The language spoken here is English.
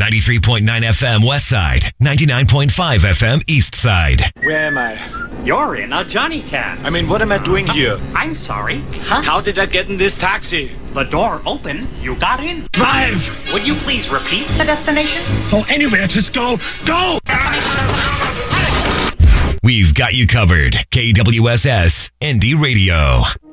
93.9 FM West Side, 99.5 FM East Side. Where am I? You're in a Johnny Cab. I mean, what am I doing here? I'm sorry. Huh? How did I get in this taxi? The door open. You got in. Drive! Would you please repeat the destination? Oh, anywhere, just go. Go! We've got you covered. KWSS Indie Radio.